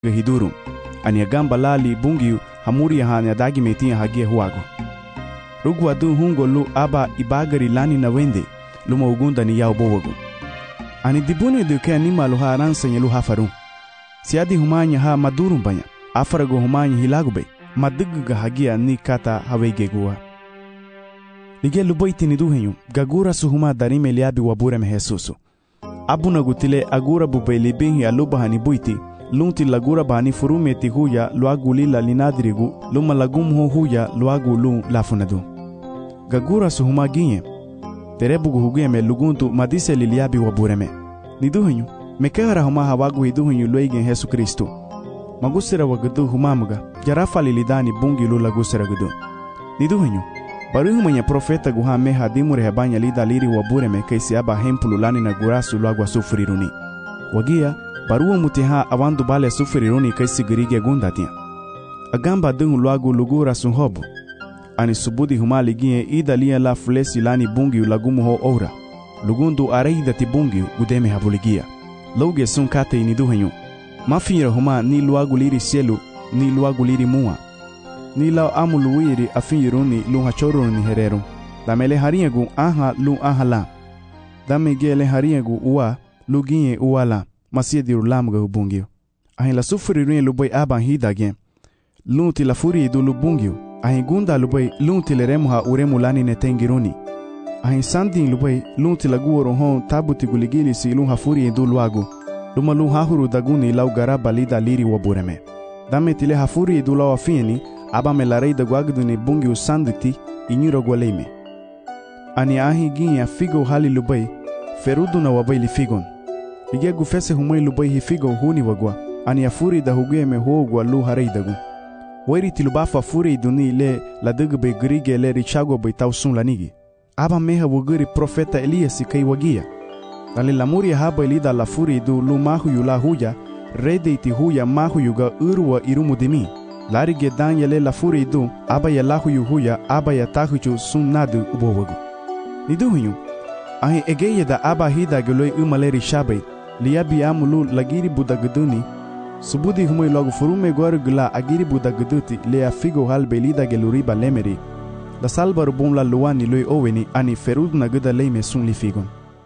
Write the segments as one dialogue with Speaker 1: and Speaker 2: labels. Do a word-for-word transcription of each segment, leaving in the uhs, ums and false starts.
Speaker 1: hiduru ani agamba lali bungi hamuri hani adagi metia hagia huago rugu adu hungo lu aba ibagari lani na wende luma ugunda ni yao bowago ani dibune de ke anima lu haransa lu hafaru siadi humanya ha madurum banya afarago humanya hilago be madugga hagia ni kata hawege gua lige lu boitini duhenyu gagura suhuma darime liabi wabure me Jesusu abuna gutile agura bubeli binhi aluba hani boiti lunti lagura bani furumeti huya luaguli la linadrigu luma lagum huya luagu lu lafunadu gagura suhuma ginye terebugu huguye me luguntu madise liliabi wabureme niduhenyu mekara huma hawagu hiduhenyu luegen Yesu Kristo magusira wagdu humamuga jarafa lilidani bungi lu lagusira gudu niduhenyu baruhu mwenye profeta guha meha dimure hebanya lida liri wabureme kaisi aba hempulu lani na gurasu luagwa sufuriruni wagia baruwa mutiha awandu bale sufuriruni kaisi girige gundatia agamba dungu luagu lugura sunhobu ani subudi humali gie ida lia la flesi lani bungi ulagumu ho ora lugundu areida ti bungi gudeme habuligia loge sun kate iniduhenyu mafinira huma ni luagu liri sielu ni luagu liri mua ni lao amu luwiri afiniruni lu hachoruni hereru damele hariegu aha lu aha la dame gele hariegu uwa lu gie uwa la masie diru lamga hubungio ahin la sufuriruni luboy aban hidage lunti la furi du lubungio ahin gunda luboy lunti le remuha uremu lani netengiruni ahin sandin luboy lunti la guoro hon tabuti guligili si lu hafuri du luagu luma lu hahuru daguni lau garaba lida liri wabureme dame tile hafuri du lau afieni aba me la rei da guagduni bungi usanditi inyuro gwaleime ani ahi ginya figo hali luboy ferudu na waboy li figon lige gufese humoi luboy hi figo huni wagwa ani afuri da huguye me huogwa lu harei dagu wairi tilubafa furi duni le la dugbe grige le richago bay tausun lanigi aba meha wuguri profeta Elias kai wagia ale lamuri haba elida la furi du lu mahu yula huya rede iti huya mahu yuga urwa irumu dimi lari ge danyele la furi du aba ya lahu yu huya aba ya tahuchu sun nadu ubowagu niduhunyu ahi egeye da aba hida geloi umaleri shabai liabi amulu lagiri budaguduni subudi humoi logo furume gorgula agiri budaguduti le afigo halbe lida geluriba lemeri la salbar bum la luani loi oweni ani ferud na guda leime sun li figon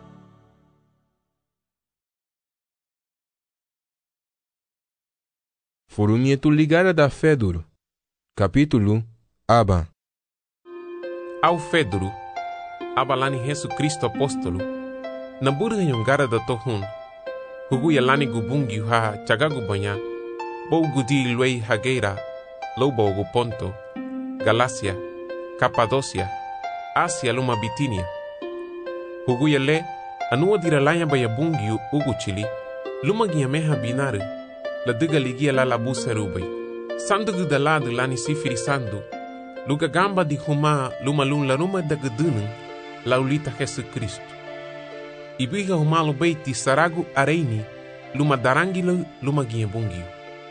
Speaker 2: Furumietul ligarea da Feduru. Capítulo Aba.
Speaker 3: Au Feduru, aba lani Jesu Kristo apostolo, na burga yongara da tohun, hugu ya lani gubungi ha chagagu banya, bo gudi luei hageira, lobo gu Ponto, Galacia, Capadocia, Asia luma Bitinia. Hugu ya le, anuwa dira lanya baya bungi ugu chili, luma giyameha binare, la diga ligia la la busa rubai. Sandu guda ladu lani sifiri sandu, luga gamba di huma luma lun la ruma da gudunung, la ulita Jesu Kristo. Ibiga huma lu beiti saragu areini, luma darangilu luma gia bungiu.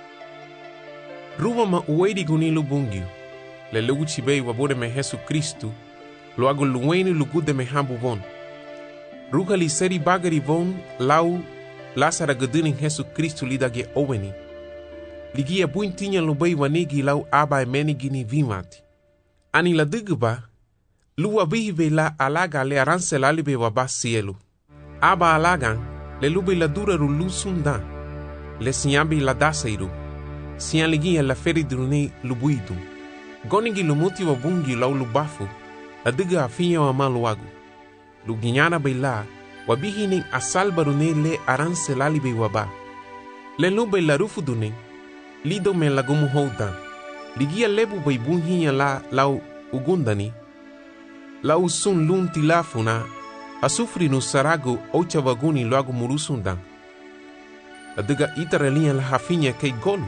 Speaker 3: Ruba ma uwedi gunilu bungiu, le lugu chibei wabure me Jesu Kristo, lo agu luweni lugude me hambu von. Ruga li seri bagari von, lau lasara guduning Jesu Kristo lidage oweni. Ligia buintinya lubei wanigi lau aba emeni gini vimati. Ani la digba, luwa bihibe la alaga le aranse lalibe waba sielu. Aba alagan, le lube la dura rulu sunda, le sinyambi la daseiru, siyan ligia la feridrune lubuidu. Gonigi lumuti wabungi lau lubafu, la diga afinya wa maluagu. Luginyana beila, wabihining asalbarune le aranse lalibe waba. Le lube la rufudune, lido me lagumu houdan. Ligia lebu baibunhinya la lau ugundani. Lau sun lunti lafuna, asufri no sarago ocha vaguni loago murusundan. La diga itaralia la hafinya kei golu.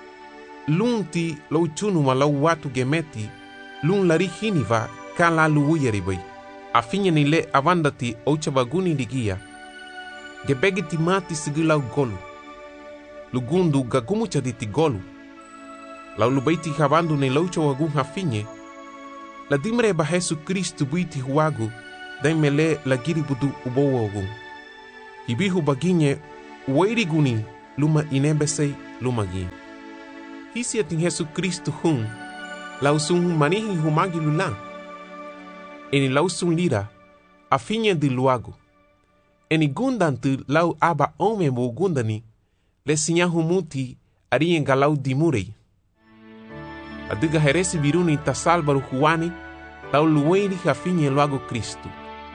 Speaker 3: Lunti lau chunuma lau watu gemeti, lun lari hiniva kan la luuyaribai. Afinya ni le avandati ocha vaguni ligia. Gebegiti mati sigilau golu. Lugundu gagumu chaditi golu. Lau lubaiti habandu ne laucha wagun hafinye. La dimre ba Jesu Kristo buiti huagu, daimele la giribudu ubowo wagun. Hibihu baginye, uwairi guni, luma inebesei lumagi. Hisi ating Yesu Kristo hun, lausung manihi humagi lulang. Eni lausung lira, afinya di luago. Eni gundan tu lau aba ome mo gundani, le sinya humuti arien galau dimurei. Adiga heresi biruni ta salvaru huani, lau luweni hafinya luago Kristo.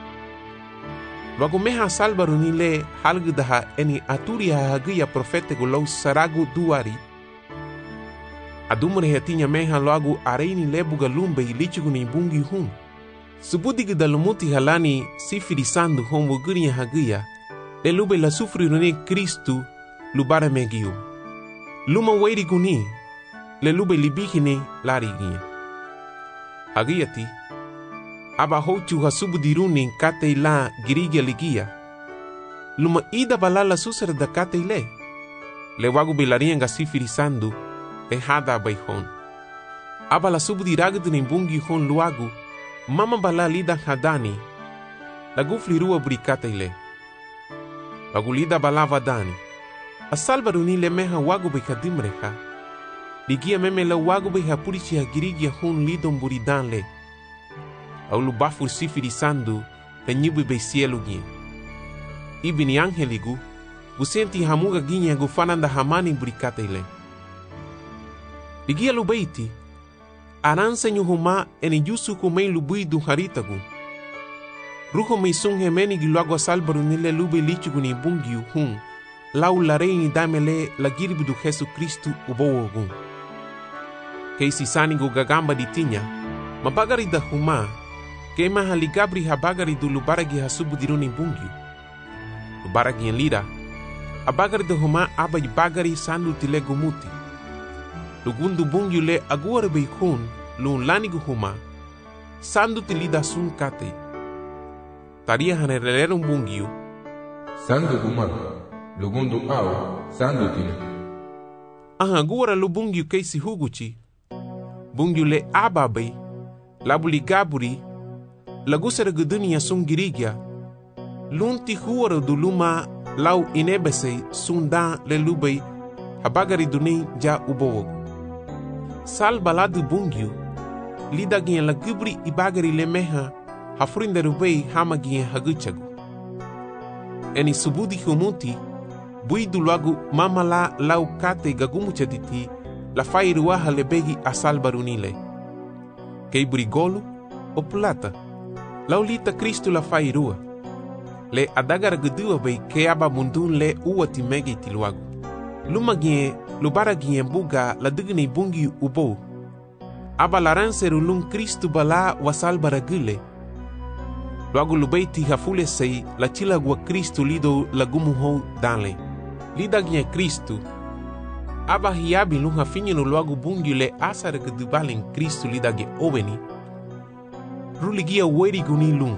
Speaker 3: Luago meha salvaru ni le halgu daha eni aturi hahagia profetego lau saragu duari. Adumre hatinya meha luago areini lebuga lumbe ilichigu ni bungi hun. Subudigu dalumuti halani sifiri sandu homo guria hagia, le lube la sufri rune Kristo lubara megiu. Luma wairi guni, le lube libihine larigia. Hagiati, aba hochu hasubudiruni kate la girigia ligia. Luma ida balala susara da kate le. Le wagu belarianga sifiri sandu, le hada baihon. Aba la subudiragdu ni bungi hon luagu, mama bala lida hadani, la gufli rua burikata ile. Wagu lida bala vadani. Asalbaru ni le meha wagu be kadimreha. Ligia meme la wagu be hapurichi ha girigia hun lidon buridan le. Au lubafur sifiri sandu, le nyibu be sielu gien. Ibini angeligu, busenti hamuga ginya gufananda hamani burikata ile. Ligia lubeiti, aransa nyuhuma eni yusu kumei lubui du haritagu. Ruho mei sung hemeni giluago salbaru nile lube lichugu ni bungiu hun, lau lareini damele la giribu du Jesu Kristu ubowogun. Keisi sanigu gagamba di tinya, mabagari da huma, kema haligabri habagari du lubaragi hasubu diruni bungiu. Lubaragi en lira, abagari da huma abai bagari sandu tile gumuti. Lugundu bungiu le aguare beikun, lun lanigu huma, sandu tilida sun kate. Taria hanerelero bungiu,
Speaker 2: sandu gumar, lugundu au, sandu tine.
Speaker 3: Aha guara lu bungiu keisi huguchi, bungiu le ababai, labuli gaburi, lagusara gudunia sun girigia, lunti huara du luma lau inebesei sun da le lubei, habagari duni ja ubowogu. Sal baladu bungiu, lida gien la gubri ibagari le meha, hafrinda rubei hama gien haguchagu. Eni subudi humuti, bui du lagu mama la lau kate gagumucha diti, la fai ruaha le begi asal barunile. Kei burigolu o plata, lau lita Kristu la fai rua. Le adagara gudua bei ke aba mundun le uwa timegi tiluagu. Luma gien lubara gien buga la digni bungi ubo. Aba laranseru lum Kristu bala wasal baragule. Luagu lubeiti hafule sei la chilagua Kristu lido lagumu ho danle. Lida gien Kristu. Aba hiabi lum hafinyenu luagu bungi le asara gudubalen Kristu lida ge oveni. Ruligia weri guni lum.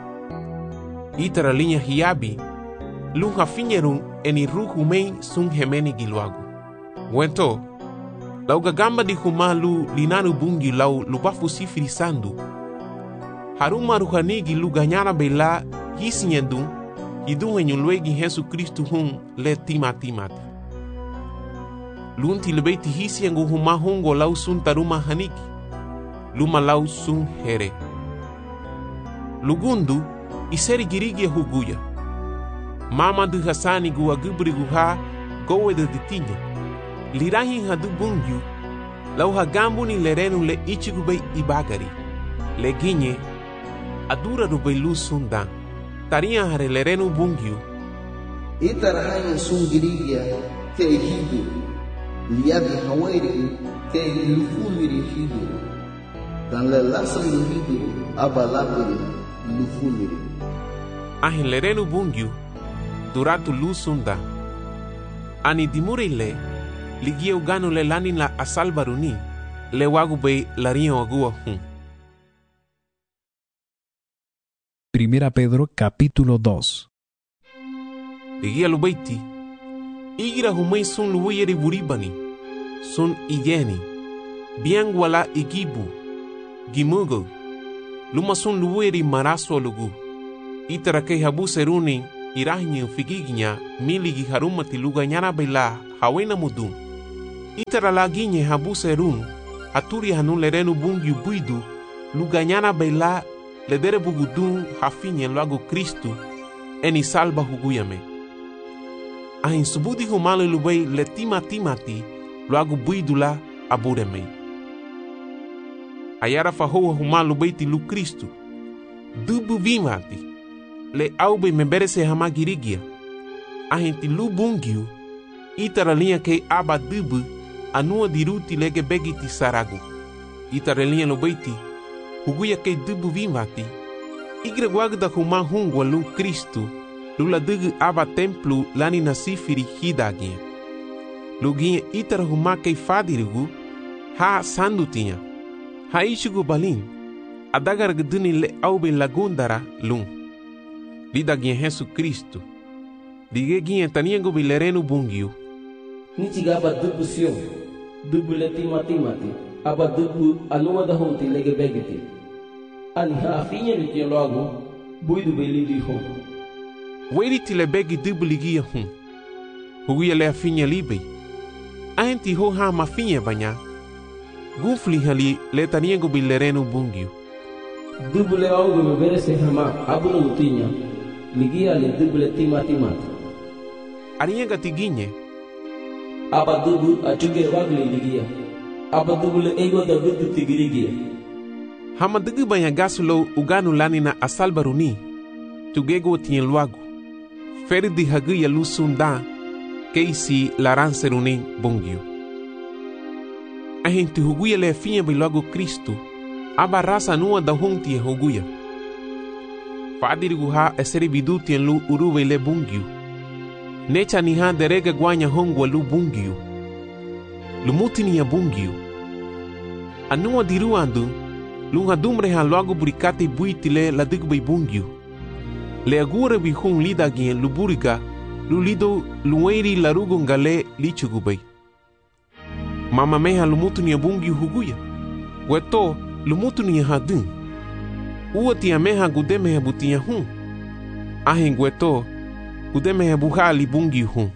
Speaker 3: Itara linha hiabi lum hafinyeru eni ruhu mei sun hemeni giluagu. Wento, lau gagamba di humalu linanu bungi lau lubafu sifiri sandu. Haruma ruhanigi lu ganyara bela hisinyendun, hidun henyulwegi Jesu Kristu hun le timat-timat. Lunti lebeiti hisyengu huma hungo lau sun taruma haniki, luma lau sun here. Lugundu, iseri girigia huguya. Mama du hasani gua gubri guha gowe de ditinya. Lirahi hadu bungiu, lau hagambu ni lerenu le ichigubei ibagari. Le ginye, adura rubei lu sundan. Taria hare lerenu bungiu.
Speaker 4: Itarahayan sun girigia ke hidu. Liabi hawairi ke lufuliri hidu. Dan le lasan hidu abalabiri lufuliri.
Speaker 3: Ahin lerenu bungiu, duratu lu sunda. Ani dimurile, ligia uganu le lani la asalbaruni, le wagube lario agua hun.
Speaker 5: Primera Pedro capítulo dos.
Speaker 3: Ligia lubeiti, igira humei sun luweyeri buribani, sun iyeni, biangwala igibu, gimugo, luma sun luweyeri maraso lugu, itara ke habu seruni, irahinye figiginya miligi harumati luga nyana bela hawena mudum Itara la ginye habusa erun, aturi hanun lerenu bungiu buidu, luganyana baila ledere bugudun hafinye luago Kristu, eni salba huguyame. Ahin subudi humale lubei letima timati, luago buidu la abureme. Ayara fahoa humalu beiti lu Kristu, dubu vimati, le aube memberese hama girigia. Ahin ti lu bungiu, itara linha kei aba dubu, anua diruti lege begiti saragu. Itara linha lo beiti, huguya kei dubu vimati, igre guagda huma hungwa lu Kristu, lula dugu aba templu lani nasifiri hidagia. Luginha itara huma kei fadirigu, ha sandutinha. Ha ishugu balin, adagar gduni le aube lagundara lum. Lida ginha Jesu Kristu. Dige ginha taniengo bilerenu bungiu.
Speaker 6: Nichiga aba dubu siyo, dubu le timati-mati, aba dubu anua da honti lege begeti. Ani ha afinha ni tia logo, buidu beli di hon.
Speaker 3: Weri ti le begi dubu ligia hum. Huguia le afinha libe. Aenti ho ha mafinha banya. Gufli hali le taniengo bilerenu bungiu.
Speaker 6: Dubu le augo me verese hama abuno mutinya, ligia le dubu le timati-mati.
Speaker 3: Arienga tiginye.
Speaker 6: Aba dubu achuge wagli ligia. Aba dubu le ego da dubu tigirigia.
Speaker 3: Hama dugu banya gasulo uganu lani na asalbaruni. Tugego tien luagu. Feri di hagu ya lusunda. Keisi laranserunin bungiu. Ahin ti huguya le finha bilogo Kristu. Aba rasa nua da honti e huguya. Fadirigu ha eseri bidu tien lu uruwe le bungiu. Necha ni ha derega guanya hongwa lu bungiu. Lumutini ya bungiu. Anua diru andu, lu hadumre ha logo burikate buiti le la digbe bungiu. Le agura bi hun lida gien lu buriga, lu lido lueri larugo ngale lichugubei. Mama meha lumutini ya bungiu huguya. Weto lumutini ya hadun. Ua tia meha gudeme ya butia hun. Ahen weto Udeme ya buhali bungi hun.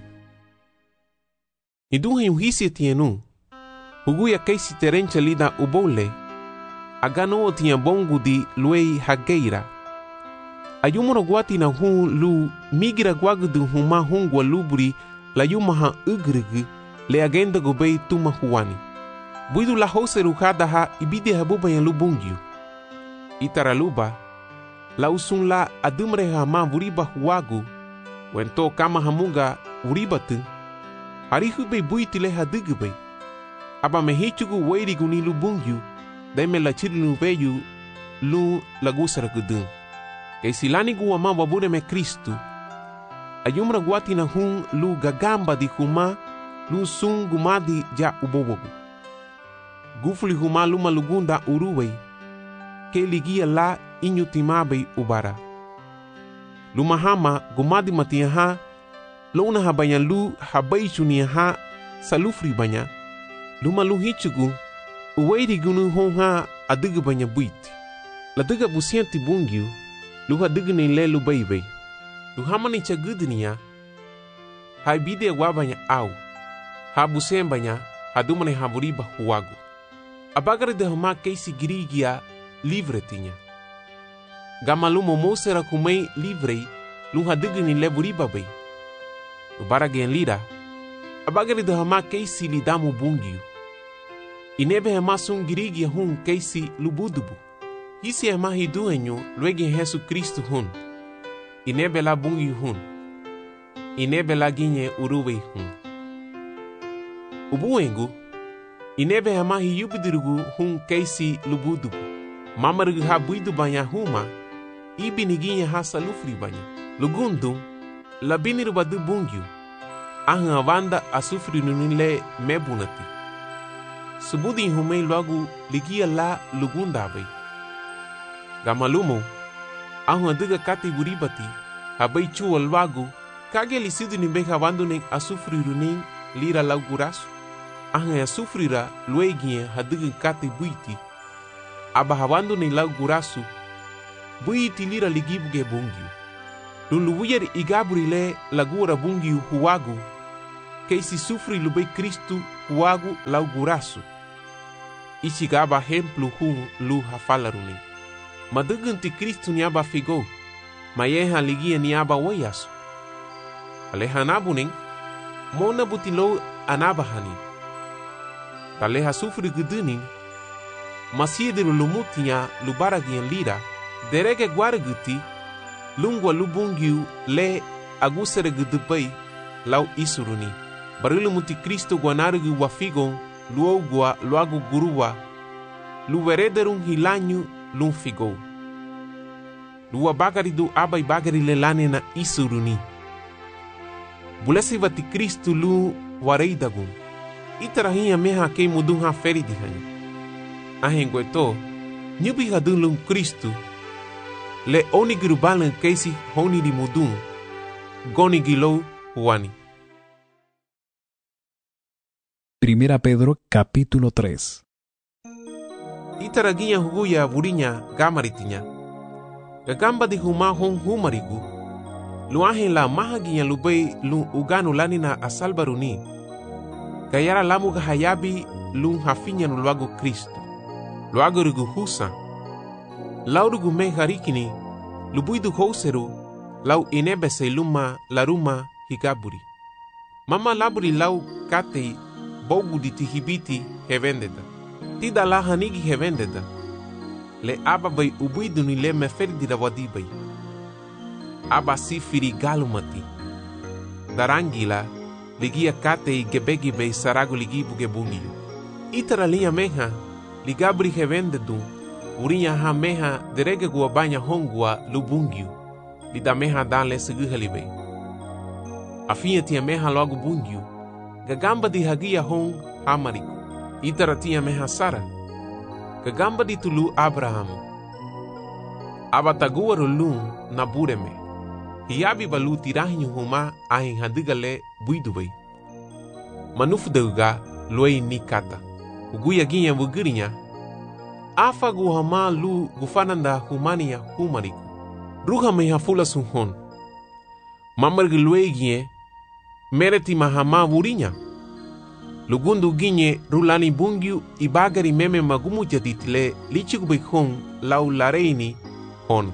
Speaker 3: Idunha yuhisi tienu. Huguya keisi terencha lida ubole. Agano tia bongu di luei hageira. Ayumoro guati na hun lu migira guagudu huma hungwa luburi la yumaha ugrigi le agenda gobei tuma huani. Buidu la hose ruhada ha ibide habuba ya lubungiu. Itara luba. La usun la adumre hama vuriba huagu. Wento kama hamunga uribatu. Harihube buitile hadugube. Aba mehichugu weiri guni lubungyu. Deme la chirilu veyu lu lagusara gudun. Kay silani guwa ma wabure me Kristu. Ayumra guati na hun lu gagamba di huma lu sun gumadi ja ubobogu. Gufuli huma luma lugunda uruwe. Ke ligia la inyutimabe ubara. Lumahama gumadi matia ha luna habanya lu habai chunia ha salufri banya luma lu hichugu uweiri gunu honha adigu banya buiti la diga busianti bungiu lu hadigu ni le lu baibai lu hamani chagudnia hai bide wabanya au ha busien banya hadumane haburiba huagu abagare de hama keisi girigia livre tinya Gamalu momosera kumei livrei lu hadigu ni leburiba bei. Ubara gen lira. Abagari de hama keisi lidamu bungiu. Inebe hama sungirigi hun keisi lubudubu. Hisi hama hidu enyo luegi Jesu Kristu hun. Inebe la bungiu hun. Inebe la ginye uruwe hun. Ubuengu. Inebe hama hiyubidirugu hun keisi lubudubu. Mamarugu ha buidu banya huma. Ibi niginha ha salufri banya. Lugundu, labini rubadu bungiu. Ahan avanda asufri nunile mebunati. Subudi humei logo ligia la lugundabe. Gamalumo, ahan diga kati buribati, habai chu alwagu, kage lisidu nimbe havandu ning asufri runing lira laugurasu. Ahan asufrira luegia hadiga kati buiti. Aba havandu ning laugurasu. Buiti lira ligibuge bungiu. Luluwyer igaburi le lagura bungiu huwagu. keisi sufri lubei Kristu wagu lau gurasu. Ichi gaba hemplu hun lu hafalaruni. Madugunti Kristu ni aba figo, mayeha ligia ni aba wayasu. Aleha nabuning, mona butilo anabahani. Taleha sufri guduning, masiediru lumutinya lubaragian lira, derege guaraguti, lungwa lubungiu le agusere gudubai lau isuruni. Barilu muti Kristo guanarugu wafigon, luogua luagu guruwa, luwerederung hilanyu lung figo. Lua bagari du abai bagari lelane na isuruni. Bulesi vati Kristo lu wareidagun. Itarahinya meha kei mudung ha feri dihani. Ahengwe to, nyubi hadun lung Kristo, le oni girubalan keisi honi di mudung, goni gilo huani.
Speaker 5: Primera Pedro capítulo tres.
Speaker 3: Itaraginya huguya burinya gamaritinya. Gagamba di huma hong humarigu. Luahen la mahaginya lubei lung uganu lanina asal baruni. Gayara lamu gahayabi lung hafinya nuluagu Kristo. Luagu rugu husa. Lau rugu me harikini. Lubuidu houseru. Lau inebese luma laruma higaburi. Mama laburi lau katei bogu di tihibiti hevendeda. Tida la hanigi hevendeda. Le aba bai ubuidu ni le meferdi da wadibai. Aba si firi galumati. Darangila ligia katei gebegi bei saragu ligibu gebungiu. Itara linha meha ligabri hevendedu. Urinya ha meha derege gua banya hongua lubungiu. Lida meha dale seguhalibei. Afinha tia meha logo bungiu. Gagamba di hagia hong hamariku. Itara tia meha Sara. Gagamba di tulu Abraham. Abatagua rolung na bureme. Hiabi balu tirahinyu huma ahin hadigale buidubei. Manufdeuga luei nikata. Uguya ginya bugirinya. Afa guhama lu gufananda humania humariku. Ruha meha fula sunhon. Mamargi luei gie. Mereti mahama burinya. Lugundu ginye rulani bungiu ibagari meme magumu jaditile lichigubei hon lau lareini hon.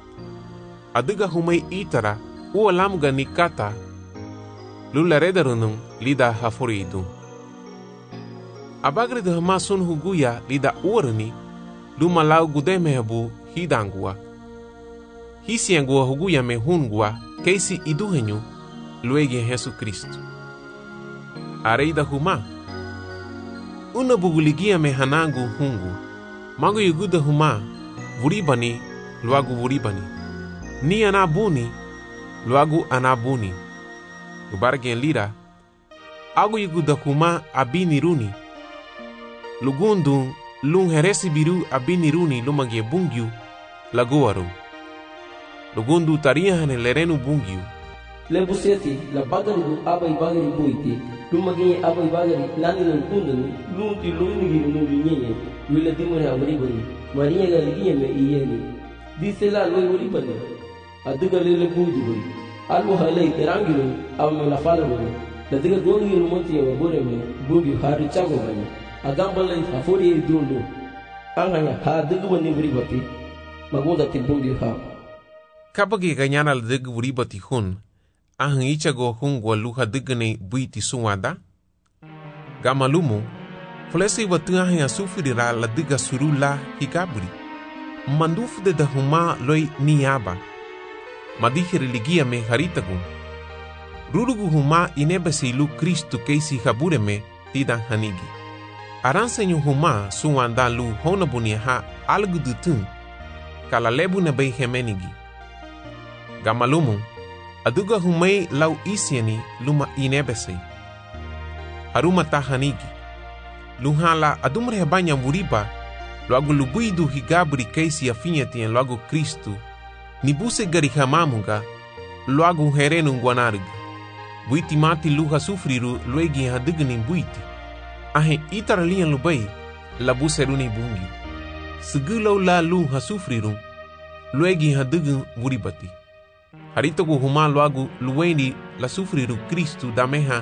Speaker 3: Adiga humei itara ua lamuga nikata lularedarunung lida hafuridu. Abagri de hama sun huguya lida uarani luma lau gudemehabu hidangua. Hisiangua huguya me hungua keisi iduhenyu luegi Yesu Kristo. Areida huma. Una buguligia me hanangu hungu. Mago yuguda huma. Vuribani luagu vuribani. Ni anabuni luagu anabuni. Ubargen lira. Agu yuguda huma abini runi. Lugundu lung heresi biru abini runi lumagie bungiu laguaru. Lugundu taria hane lerenu bungiu.
Speaker 6: Lebuseti la bagari du abai bagari buiti lumagi abai bagari lani lan kundani lunti lungi lungi nyenye wile dimore abribani maria galigi me iyeni disela loy wolibani aduga lele buidi buri almu halai terangiru amme la falaru la diga gongi lumonti ya bore me bugi hari chago bani agamba lai afori dundu anganya ha diga bani buri bati magoda tibungi ha
Speaker 3: Kabagi ganyana la diga buri bati hun. Ahang ichago hungwa luha digane buiti suwada. Gamalumu, fulesi watu ahang asufirira la diga surula higaburi. Mandufu de da huma loi niaba. Madihiri ligia me haritagun. Rurugu huma inebesi ilu Kristu keisi habureme tidan hanigi. Aransenyu huma suwanda lu honabuni ha algudutun. Kala lebu na bei hemenigi. Gamalumu, aduga humei lau isiani luma inebesei. Haruma tahanigi. Luhala adumre banya muriba, loagu lubuidu higabri keisi afinyatien loagu Kristu, nibuse garihamamunga, loagu herenu nguanarg. Buiti mati luha sufriru luegi hadignin buiti. Ahe itaralian lubei, labuse runi bungi. Segulau la luha sufriru, luegi hadign muribati. Haritogu huma loagu luweni la sufriru Kristu dameha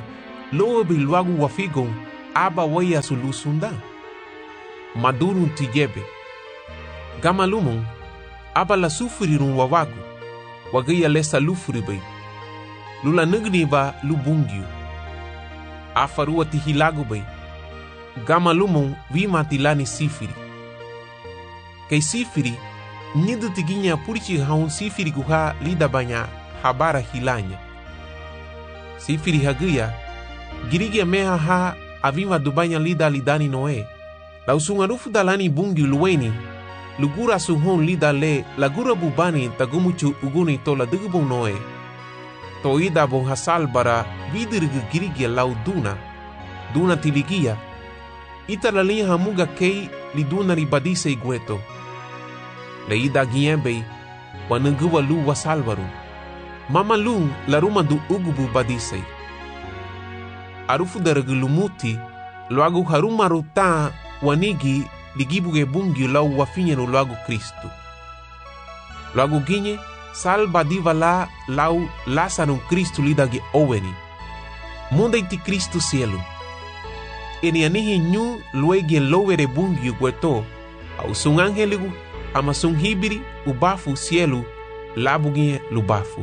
Speaker 3: loa bi luagu wafigon aba waya sulusunda. Madurun tijebe. Gama lumon aba la sufurirun wawagu. Wagaya lesa lufuri bay. Lula nagni ba lubungyu. Afarua tihilagu bay. Gama lumon vima tilani sifiri. Kay sifiri nidu tiginya purichi haun sifiri guha lida banya habara hilanya. Sifiri hagaya girigia meha ha avima dubanya lida lidani noe. La usungarufu dalani bungi luweni lugura suhon lida le lagura bubani tagumuchu uguni tola digubong noe. Toida bon hasal bara vidirga girigia lau duna. Duna tiligia. Ita la linha hamuga kei liduna ribadise igueto. Leida giembe wananguwa lu wasalvaru. Mama lu la ruma du ugubu badise. Arufu daragulumuti luagu harumaru ta wanigi ligibuge bungi lau wafinyenu luagu Kristu. Luagu ginye salba diva la lau lasarun Kristu lidagi oweni. Munda iti Kristu cielo. Eni anihi nyu luegi lowere bungi gueto au sung angeligu ama sung hibiri ubafu cielo labugie lubafu.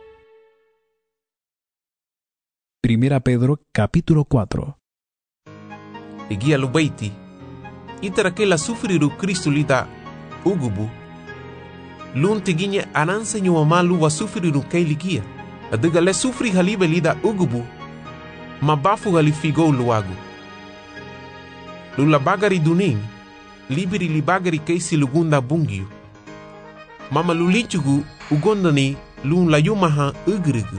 Speaker 5: Primera Pedro capítulo cuatro.
Speaker 3: Igia lubaiti itara que la sufriru Kristu lida ugubu lun tiginya ananse nyuama luwa sufriru kei ligia adiga le sufri halibe lida ugubu mabafu halifigo luagu lula bagari duning libiri li bagari kei silugunda bungiu mama lulichugu ugondani lun la yumaha ugrigu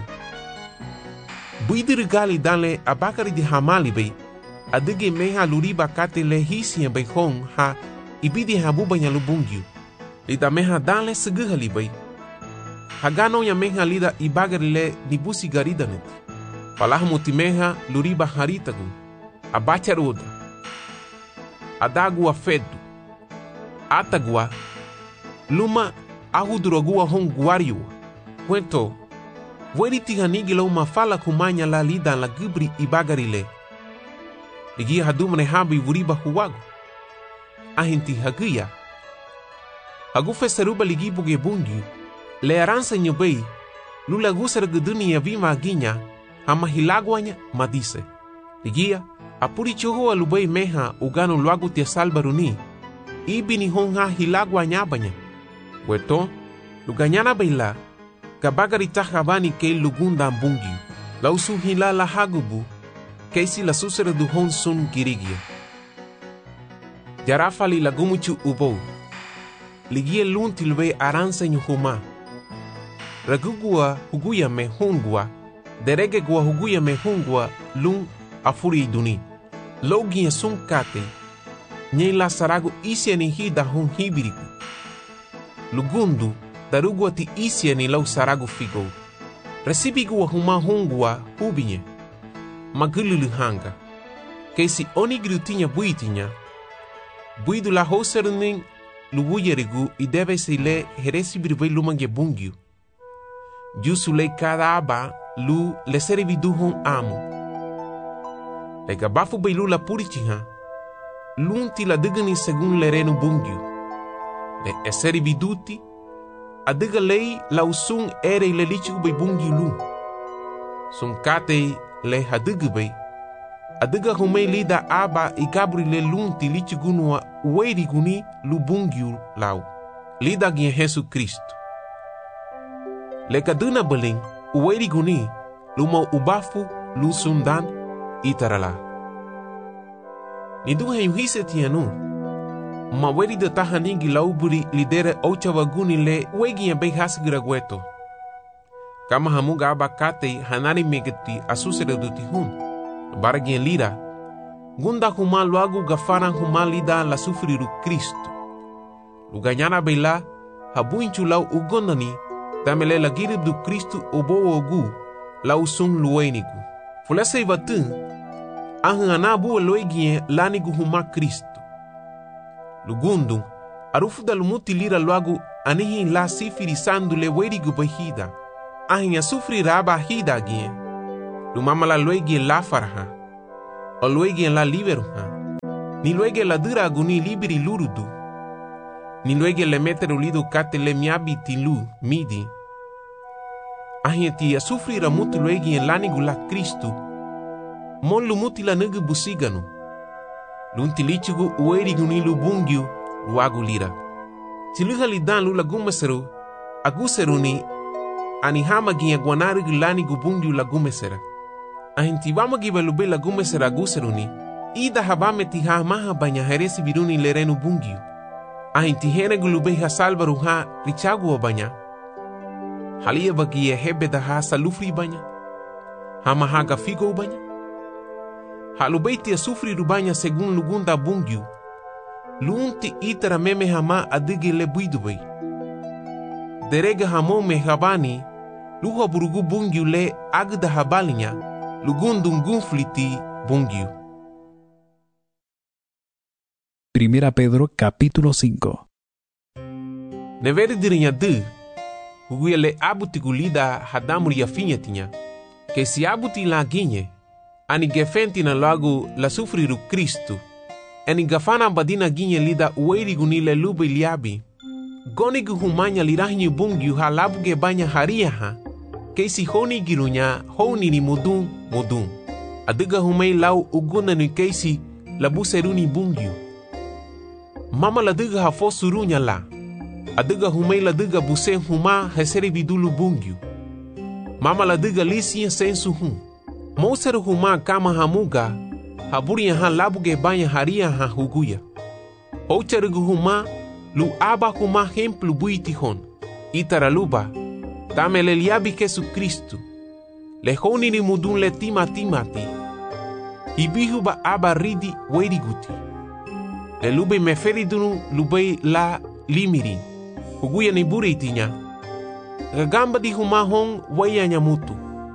Speaker 3: buidiri gali dale abakari di hamali bei adige meha luriba kate le hisia bei hong ha ibidi habuba nya lubungiu lida meha dale seguhali bei hagano ya meha lida ibagari le nibusi garidanet palahmu timeha luriba haritagu abacharuda adagua fedu atagua luma ahudurogua hong guariu kwento Weri tihanigi lau mafala kumanya la lida la gibri ibagari le. Ligi hadumane habi wuriba huwagu. Ahinti hagia. Hagufe seruba ligi buge bungi. Le aransa nyobei. Lula gusar guduni ya vima aginya. Hama hilagwanya madise. Ligia apuri chogo alubei meha ugano luagu tia salbaruni. Ibi ni honga hilagwanya banya. Weto luganyana beila. Kabagari tahabani kei lugunda bungi. Lausu hila la hagubu. Keisi la susere du hon sun girigia. Jarafali la gumuchu ubou. Ligie lunti lwe aranse nyuhuma. Ragugua huguya me hungua. Derege gua huguya me hungua lung afuri duni. Logia sun kate. Nye la saragu isia ni hida hon hibiriku. Lugundu. Darugua ti isia ni lau saragu figo. Resibigua huma hungua hubinye. Magululu hanga. Keisi oni grutinya buitinya. Buidu la hoserning lubuyerigu i deve se le heresibirvei lumange bungiu. Jusu le cada aba lu le seribidu hon amo. Le gabafu beilu la purichiha. Lunti la digani segun le renu bungiu. Le eseribiduti adiga lei lausung ere le lichigu bei bungi lu. Sun kate le hadigu bei. Adiga humei lida aba i gabri le lunti lichigu nua ueri guni lu bungi lau. Lida gien Jesu Kristo. Le kaduna beling ueri guni luma ubafu lu sundan itarala. Nidunga yuhise tianu. Maweri de tahaningi lauburi lidere ocha waguni le wegi ya bei hasgira gueto. Kama hamuga abakate hanari megeti asusere duti hun. Baragien lira. Gunda huma luagu gafaran huma lida la sufriru Kristo. Luganyana beila habuinchu lau ugondani tamele la girib du Kristo obo ogu lau sung luenigu. Fulese ivatun ahanganabu loegien lanigu huma Kristo. Lugundu, arufu da lumuti lira luagu anihi la sifiri sandu le werigu bahida. Ahin ya sufri raba hida gien. Lu mama la luegi la farha. O luegi la liberu ha. Ni luegi la dura aguni liberi lurudu. Ni luegi le meteru lidu kate le miabi tilu midi. Ahieti a sufrira mutu luegi en lanigu la Kristu. Mon lu muti la nugu busiganu. Lunti lichugu uerigu ni lu bungiu luagu lira. Tiluha lidan lu lagumeseru. Aguseru ni anihama ginha guanarigu lanigu bungiu lagumesera. Ahinti vama giba lube lagumesera aguseru ni. Ida habame tiha maha banya heresi biruni lerenu bungiu. Ahinti henegu lube ha salvaru ha richagu o banya. Halia bagi e hebe da ha salufri banya. Hama haga figo banya. Halubeiti a sufri rubanya segun lugunda bungiu. Lunti itara meme hama adigi le buidubei. Derega hamo me habani. Luha burugu bungiu le agda habalinya. Lugundum gunfliti bungiu.
Speaker 5: Primera Pedro capítulo cinco.
Speaker 3: Neveri dirinya de. Huguia le abuti gulida hadamuri ya finya tinha. Que si abuti la ginye. Ani gefenti na lagu la sufriru Kristu. Ani gafana badina ginye lida ueri gunile lube liabi. Gonigu humanya lirahinyu bungiu ha labuge banya haria ha. Que si honi girunya honi ni mudun mudun. Adiga humei lau uguna ni keisi labuseruni bungiu. Mama la diga ha fosurunya la. Adiga humei la diga buse huma heseri vidulu bungiu. Mama la diga lisiya sensu hum. Moseru huma kama hamuga. Haburia ha labuge banya haria ha huguya. Hocherugu huma lu aba huma hemplu buiti hon. Itaraluba. Tame le liabi Jesu Kristu. Le honi ni mudun le tima timati. Ibihu ba aba ridi weriguti. Le lube meferi dunu lube la limiri. Huguya ni buri itinya. Gagamba di huma hon waya nyamutu.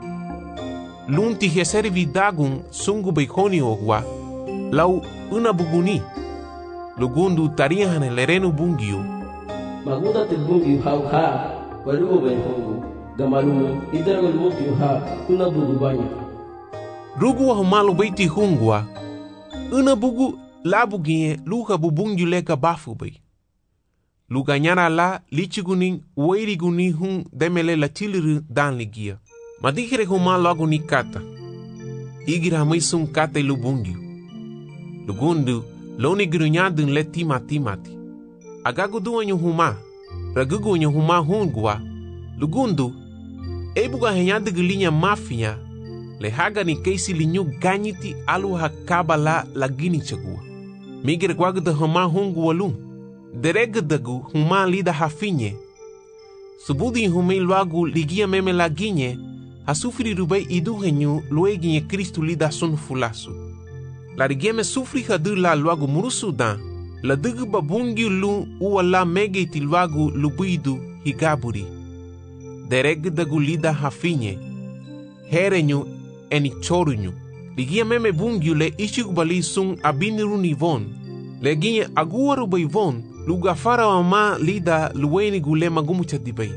Speaker 3: Lunti heseri vidagun sungu beikoni ogwa. Lau una buguni. Lugundu tariahane lerenu bungiu.
Speaker 6: Maguda te bungiu hau ha. Walugo ben hongo. Gamalumu idaragol bungiu ha. Una bugu banya.
Speaker 3: Rugu wa humalu beiti hungwa. Una bugu labuginye luha bubungiu leka bafu bei. Luga nyara la lichiguning weiriguni hun demele la chiliru dan ligia. Madikere huma logo ni kata. Igira maisung kata lubungiu. Lugundu loni girunyadun le tima timati. Agagudu anyu huma. Ragugu anyu huma hungwa. Lugundu ebuga henyadu gulinya mafia. Le haga ni keisi linyu ganyiti alu hakaba la lagini chagua. Migire guagudu huma hungwa lung. Deregdagu huma lida hafinye. Subudi humei luagu ligia meme laginye. Hasufri rubei iduhenyu lueginye Kristu lida sun fulasu. La rigieme sufri hadu la luagu murusu dan. La dugu babungi lu uwa la megeti luagu lubuidu higaburi. Deregdagu lida hafinye. Herenyu eni chorunyu. Ligia meme bungi le ishugubali sun abiniru nivon. Leginye aguaru beivon. Luga fara wa ma lida luweni gule magumucha dibay.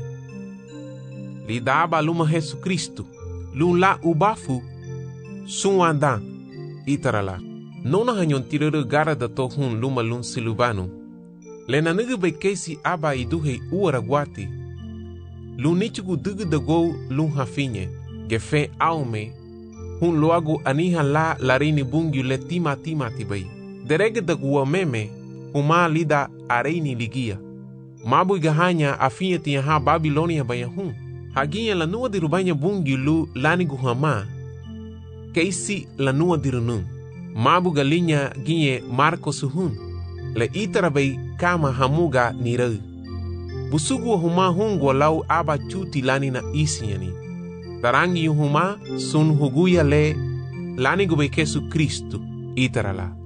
Speaker 3: Lida aba luma Jesu Kristu. Lun la ubafu. Sun wanda. Itarala. Nona hanyon tirere gara da tohun luma lun silubanu. Lena nugu bekesi aba iduhe uara guati. Lun nichugu dugu da go lun hafinye. Gefe aume. Hun loagu aniha la larini bungi le tima tima tibay. Derege da guwa meme. Huma lida areini ligia. Mabu gahanya afinye tiya ha Babilonia bayahun. Haginya la nua dirubanya bungi lu lanigu hama. Keisi la nua dirunun. Mabu galinya ginye Marco suhun. Le itarabay kama hamuga nirau. Busugu huma hungo lau aba chuti lani na isinyani. Tarangi huma sun huguya le lanigu bay Jesu Kristu itarala.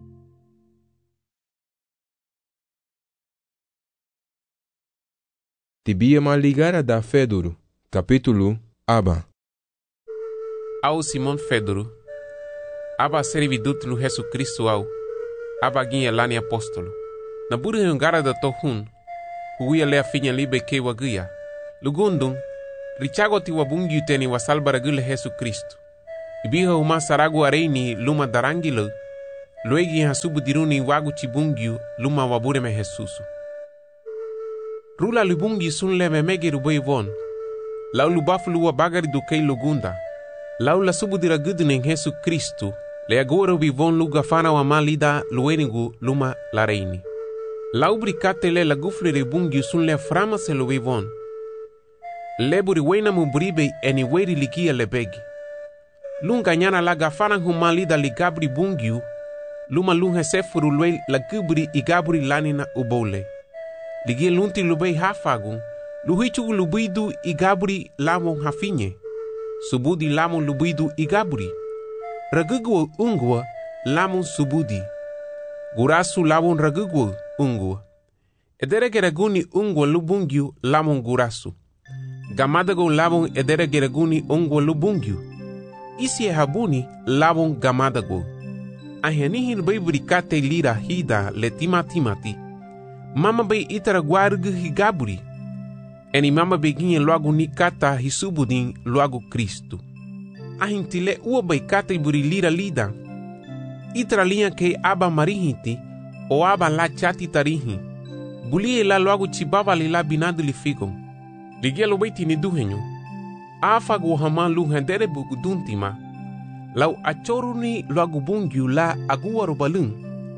Speaker 2: Tibia maligara da Fedoro, capítulo Aba.
Speaker 3: Au Simon Fedoro, aba servidut lu Jesu Kristu au, aba ginha lani apóstolo. Na buri hungara da tohun, huia lea finya libe ke wagia. Lugundum, richago ti wabungi uteni wa salbara gule Jesu Kristu. Ibiha uma saragu areini luma darangilo, luegi hasubu diruni wagu chibungyu luma wabure me Jesusu. Rula lubungi sunle me mege rubai von, lau lubafu luwa bagari do kei lugunda, lau la subu diragudune Jesu Kristu, le agora ubivon luga fana wa malida luenigu luma la reini. Lau bricate le la gufle rebungi sunle frama se lo vivon. Leburi wena mubribe eni weri ligia lebegi. Lunga nyana la gafana humalida ligabri bungiu, luma lunga sefuru lwe la gubri igabri lanina ubole. Ligia lunti lubei hafagun, luhichu lubidu igabri lamon hafinye. Subudi lamon lubidu igabri. Ragugwa ungwa lamon subudi. Gurasu lamon ragugwa ungwa. Edere geraguni ungwa lubungiu lamon gurasu. Gamadago lamon edere geraguni ungwa lubungiu. Isi e habuni lamon gamadago. Ahenihin bei bricate lira hida le timatimati. Mama bei itara guargu higaburi. Eni mama beginha logo ni kata hisubudin logo Cristo. Ahintile ua bei kata iburi lira lida. Itara linha ke aba marihiti o aba la chati tarihi. Bulie la logo chibaba li la binado li figo. Ligia lo beiti ni duhenyo. Afago haman lu hendere buguduntima. Lau achoruni logo bungiu la agua robalun.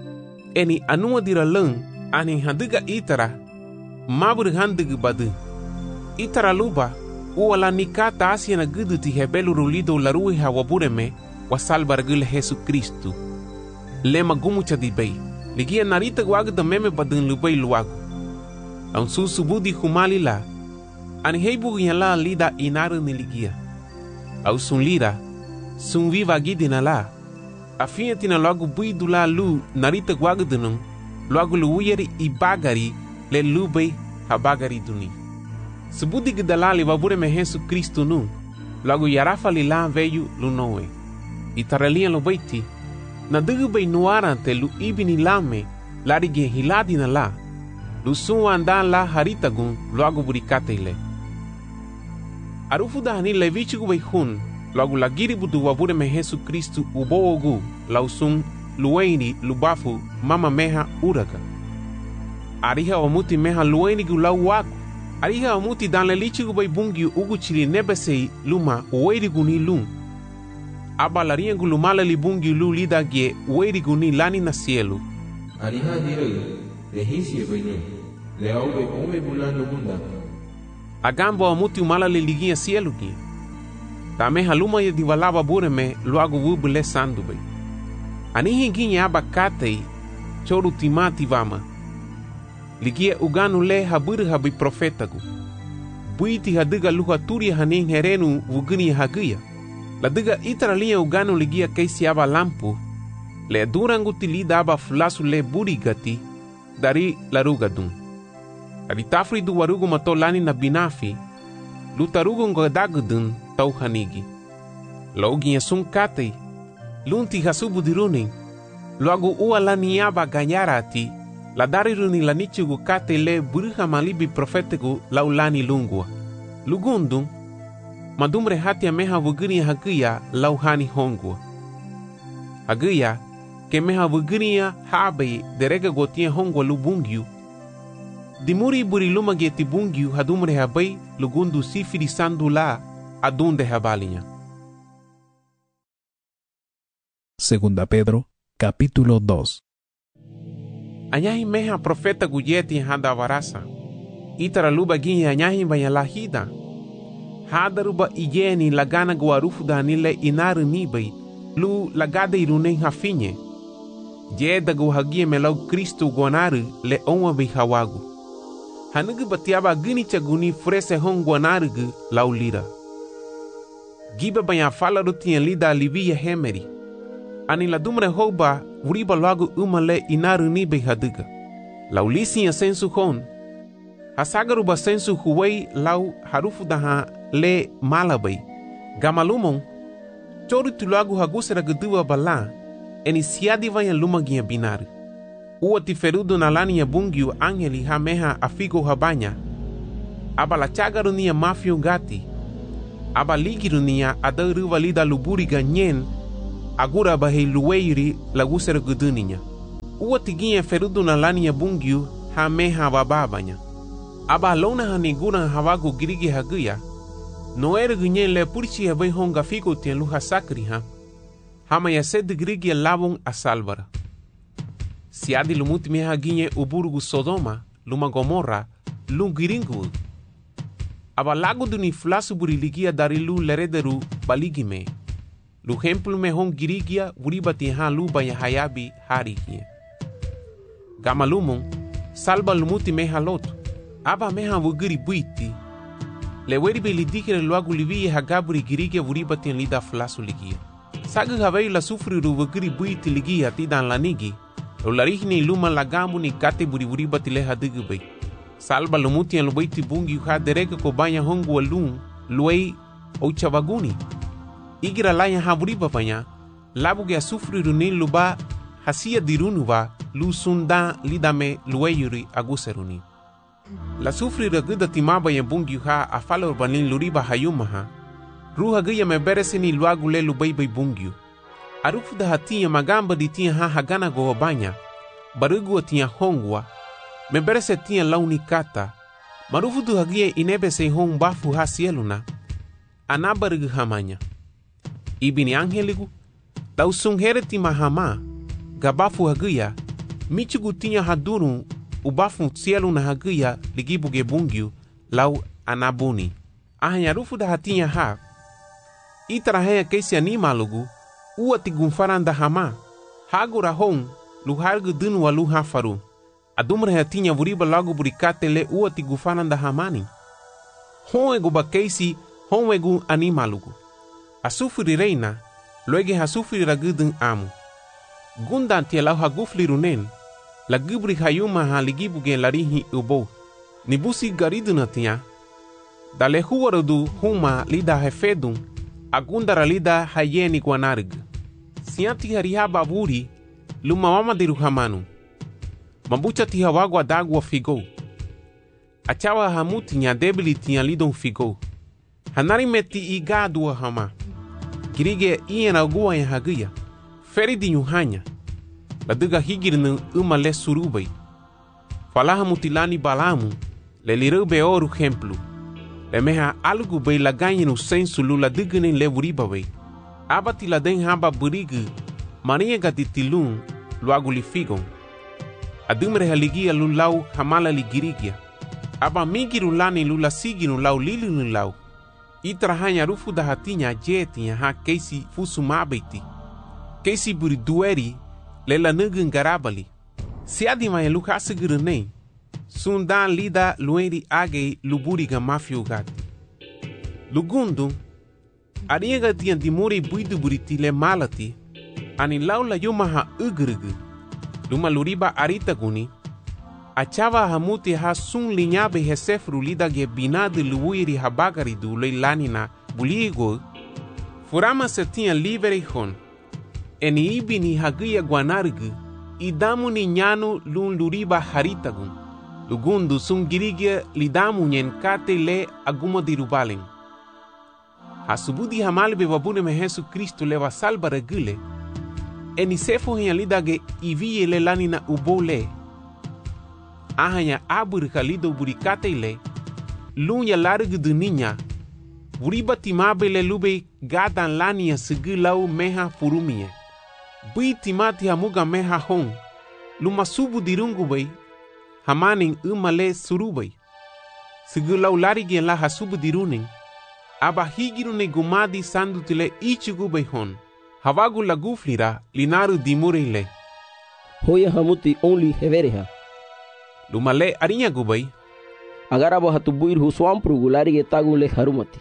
Speaker 3: Eni anua dira lung ani handiga itara. Mabur handiga badu. Itara luba uala nikata asia na gudu ti hebelu rulido la rui hawabureme wa salvargul Jesu Kristu. Lema gumucha di bei. Ligia narita guaga da meme badun lubei luagu. Laun susubudi humali la. Ani heibu la lida inaru ni ligia. Au sun lira. Sun viva gidina la. Afinha tina logo buidu la lu narita guaga dunung. Logo luuyeri i bagari le lubei habagari duni. Subudi gidalali wabure me Jesu Kristu nu. Logo yarafa li la veyu lunoe. Itaralia lo beiti. Na dugu bei nuarante lu ibini lame. Larige hiladi na la. Lu sunwa andan la haritagun logo burikate ile. Arufu dahani levichigu bei hun. Logo la giri budu wabure me Jesu Kristu uboogu. Lausun lueni lubafu mama meha uraga. Ariha omuti meha lueni gu lau wagu. Ariha omuti dan le lichigu bei bungi ugu chili nebesei luma uerigu ni lum. Aba lariengu lumala li bungi lu lida gie uerigu ni lani na cielo.
Speaker 2: Ariha direi, rehisie bei nu, le au bei ome bulano bunda.
Speaker 3: Agambo omuti umala li ligia cielo gie. Tameha luma ye divalaba bureme luagu wubu le sandu bei. Anihi ginye aba katei choru timati vama. Ligia uganu le haburu habi profetagu. Buiti hadiga luha turi hanin herenu vuguni hagia. La diga itara linha uganu ligia keisi aba lampu. Le durangu tilida aba flasu le burigati. Dari larugadun. Dari tafri du warugu mato lani na binafi. Lutarugu ngodagudun tau hanigi. Logi sun katei. Lunti hasubu diruning. Logo ua lani aba ganyarati. La dari runi la nichugu kate le buruha malibi profetegu laulani lungua. Lugundung, madumre hatia meha vugunia hagia lauhani hongua. Hagia, ke meha vugunia habe derega gotia hongua lubungiu. Dimuri buri luma geti bungiu hadumre habai lugundu sifiri sandu la adunde habalinya.
Speaker 5: Segunda Pedro, capítulo dos.
Speaker 3: Anyahi meha profeta guyeti handa varasa. Itara luba ginye anyahi bayalahida. Hadaruba ijeni lagana guarufu danile inaru nibai. Lu lagada irune hafinye. Jeda guhagie melau Kristo guanaru le onwa bihawagu. Hanugu batiaba gini chaguni frese hong guanaru gu laulira. Giba bayafala rutien lida libia hemeri. Ani la dumre hoba uriba logo umale inaru nibe hadiga. Laulisi ya sensu hon. Hasagaru ba sensu huwei lau harufu daha le malabai. Gamalumon. Choru tulagu hagusera gudua bala. Eni siadi vaya lumagia binaru. Ua tiferudu na lani ya bungiu angeli hameha afigo habanya. Abala chagaru ni ya mafio gati. aba ligiru niya ada ruwa lida luburi ganyen agura bahei luweiri lagusera guduninya. Ua tiginha ferudu na lania bungiu ha meha bababanya. Aba lona hanigura hawagu girigi haguya. No era ganyen le purchi habai honga fico tien luha sakri ha. Hama ya sed girigi lavon a salvara. Siadi lumuti meha ginye uburugu Sodoma, luma Gomorra, lungiringu. Aba lago duni flasu buriligia dari lu lerederu baligime. Lu hemplu me hong girigia buribati ha lu baya hayabi harikie. Gama lumon, salba lumuti meha lotu. Aba meha wugiri buiti. Le weribe lidikere luagu liviye hagaburi girigia buribati lida flasu ligia. Sagu havei la sufri ru wugiri buiti ligia tidan lanigi. Lo larihni luma lagamu ni kate buri buribati leha digubei. Salba lumuti en lubaiti bungi uha dereka ko banya hongu alun luei ouchavaguni. Igira laya ha buriba banya, labuge a sufri runin luba hasia dirunuva lu sunda lidame lueyuri aguseruni. La sufri raguda timaba ya bungi uha a fala urbanin luriba hayumaha. Ruha gaya me beresini luagu le lubaibai bungiu. Arufu da hatia magamba di tia ha hagana go banya. Barugu tia hongwa. Me berese tia launi kata. Marufu du hagia inebe se hong bafu ha sieluna. Anabarugu hamanya. Ibini angeligu. Tau sunghere ti mahama. Gabafu hagia. Michugu tia haduru. Ubafu sieluna hagia ligibuge bungiu. Lau anabuni. Ahanya rufu da hatia ha. Itarahaya kesi animalugu. Ua tigunfaranda hama. Hagura hong. Luhargu dunu wa luha faru. Adumra hatinha vuriba logo buricate le ua tigufaranda hamani. Hon egu bakeisi, hon egu animalugu. Asufri reina, loege hasufri ragudun amu. Gundan tia lau hagufli runen. La gubri hayuma ha ligibuge larihi ubo. Nibusi gariduna tia. Dale huwarudu huma lida hefedun. Agundara lida hayeni guanarg. Sianti harihaba vuri. Luma mama diru hamanu. Mambucha tiha wagwa dagwa figo. Achawa hamuti nya debili tia lidon figo. Hanari meti igadua hama. Kirige iena agua ya hagia. Feri di nyuhanya. Laduga higirnu uma le surubai. Falaha mutilani balamu. Le lirube oru hemplu. Le meha algu bei laganyi no sensu lula digene le vuriba bei. Abati la den haba burigu. Maria gatitilun luagu li figon. Adumre haligia lulau hamala ligirigia. Aba migiru lani lula siginu lau lilinu lau. Itrahanya rufu da hatinya jetinya ha keisi fusu mabeti. Keisi buri dueri lela nugun garabali. Siadima ya luka asigiru nei. Sundan lida lueri agei luburiga mafio gati. Lugundu. Ariega tian dimuri buidu buriti le malati. Ani laula yumaha ugrugu. Luma luriba arita guni. Achava hamuti ha sun linyabe hesefru lida ge binadu luwiri habagari du leilanina buligo. Furama se tinha livre hon. Eni ibini hagia guanargu. Idamu ni nyanu lun luriba haritagun. Lugundu sun girigia lidamu nyen kate le aguma dirubalen. Hasubudi hamalbe wabune me Jesu Kristo leva salva regule. Eni sefo henya lidage iviye le lanina ubole. Ahanya aburika lido burikate le. Lunya largu duninya. Buriba timabe le lube gadan lania sigi lau meha furumie. Bui timati hamuga meha hong. Luma subu dirungu bay. Hamaning umale surubay. Sigi lau larigien la hasubu diruning. Aba higirune gumadi sandutile ichugu bay hon. Havagu laguflira linaru dimurile.
Speaker 6: Hoya hamuti only hevereha.
Speaker 3: Lumale arinya gubay.
Speaker 6: Agarabo hatubuir huswampru gulari getagule harumati.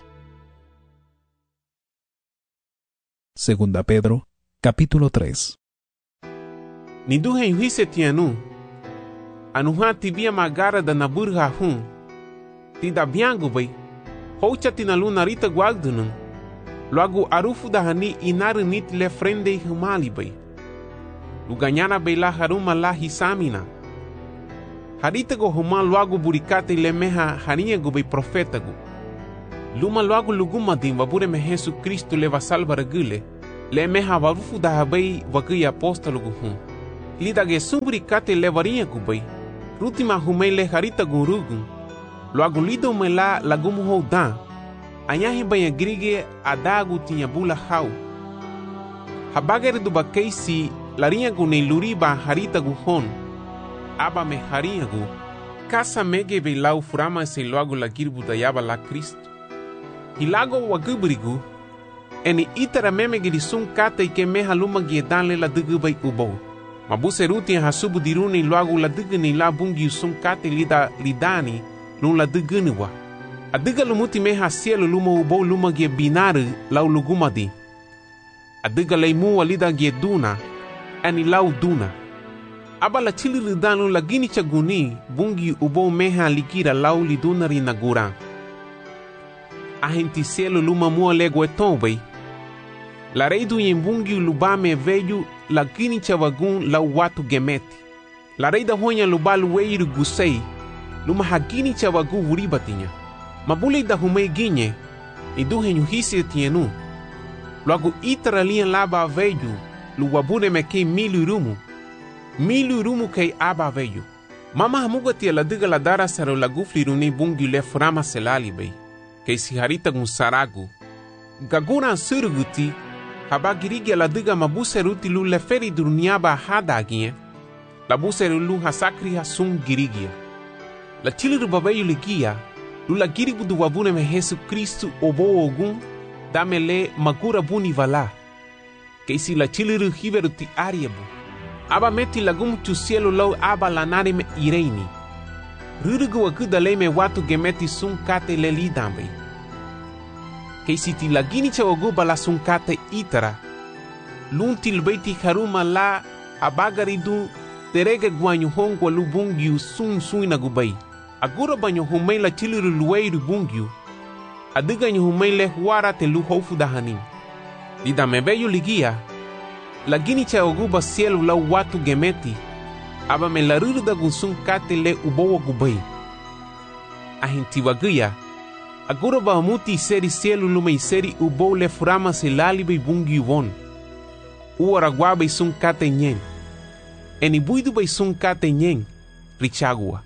Speaker 5: Segunda Pedro, capítulo tres.
Speaker 3: Niduhe yuhise tianu. Anuha tibia magara da naburha hun. Tida biangu bay. Hocha tinaluna rita guagdunun. Logo arufu da hani inaru nit le frende humali bay. Luganyana bay la haruma la hisamina. Harita go human logo burikate le meha harinha go bay profeta go. Luma logo luguma din wabure me Jesu Cristo leva salva regule. Le me havarufu da habai wagi apóstolo guhun. Lida ge sumbri kate levarinha gubai. Rutima humei le harita gurugun. Logo lido me la lagumu houdan. Anyahi banha grige adagu tinha bula hau. Habagere do bakeisi larinha gu nei luriba harita guhon. Aba me harinha gu. Kasa mege be lau furama se logo la girbu da yaba la Cristo. Hilago wagubrigu. Eni itara memege di sun kata ike meha luma giedanle la dugu bai ubou. Mabuse ruti ha subu diruni logo la dugu ni la bungi sun kata lida lidani lun la dugu ni wa. A duga lumuti meha cielo luma ubou luma gie binaru lau lugumadi. A duga leimu lida gie duna eni lau duna. Aba la chili lidanu la gini chaguni bungi ubou meha likira lau lidunari na guran. A gente cielo luma mua lego etombai. La rei do yembungi lubame veio la gini chavagun la watu gemeti. La rei da honha lubalu weiru gusei luma hagini chavagu wuribatinha. Mabulei da humei ginye e do renho hisse tienu. Logo itara linha laba veio luwabune mekei milu rumu. Milu rumu kei aba veio. Mama hamuga tia la diga la dara saro la gufli runi bungi le frama selali bei. Kei si harita gun saragu. Gaguna surguti habagirigi la diga mabuseruti lu le feri durniaba hadaginha. La buseru lu hasakri hasun girigia. La chiliru babayu ligia lu la girigu du wabune me Jesu Cristo obo ogun damele magura buni vala. Kei si la chiliru hiveruti ariebu. Aba meti lagum tu cielo lau aba lanari me ireini. Rurugu wakuda le me watu gemeti sun kate le lidambe. Kei si ti lagini chawaguba la sun kate itara. Lunti lbeiti haruma la abagaridu terege guanyu hongwa lu bungyu sun suina gubai. Agura banyo humei la chiliru lueiru bungyu. Adiga nyu humei le huara te lu hofu dahanim. Lida me veyo ligia. Lagini chawaguba cielo la watu gemeti. Aba me la ruru da gunsun kate le ubowa gubai. Ahinti waguya. Agora ba muti seri cielo luma seri ubow le furama se lalibe bungi won. Uara guabe sun kate nyen. Eni buidu bai sun kate nyen. Richagua.